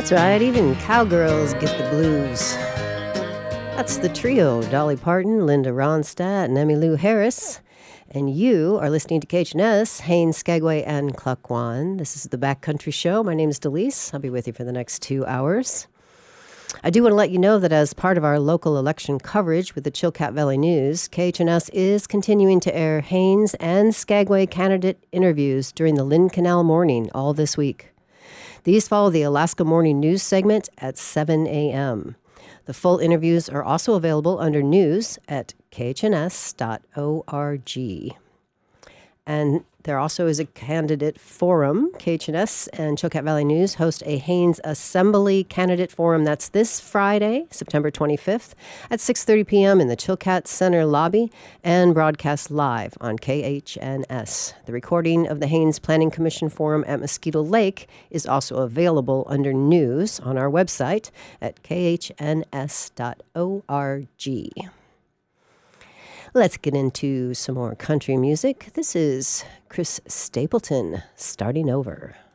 That's right, even cowgirls get the blues. That's the trio, Dolly Parton, Linda Ronstadt, and Emmylou Harris. And you are listening to KHNS, Haines, Skagway, and Klukwan. This is the Backcountry Show. My name is Delise. I'll be with you for the next 2 hours. I do want to let you know that as part of our local election coverage with the Chilkat Valley News, KHNS is continuing to air Haines and Skagway candidate interviews during the Lynn Canal morning all this week. These follow the Alaska Morning News segment at 7 a.m. The full interviews are also available under news at khns.org. And there also is a candidate forum. KHNS and Chilkat Valley News host a Haines Assembly Candidate Forum. That's this Friday, September 25th at 6:30 p.m. in the Chilkat Center lobby and broadcast live on KHNS. The recording of the Haines Planning Commission Forum at Mosquito Lake is also available under news on our website at khns.org. Let's get into some more country music. This is Chris Stapleton, Starting Over.